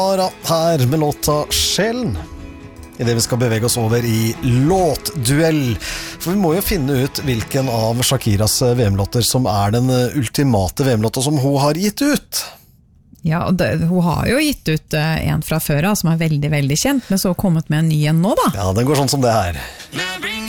Ara her med låta Sjelen. I det vi skal bevege oss over i låtduell. For vi må jo finne ut hvilken av Shakiras VM-låter som er den ultimate VM-låta som hun har gitt ut. Ja, og hun har jo gitt ut en fra før som er veldig, veldig kjent, men så kommet med en ny en nå da. Ja, den går sånn som det her.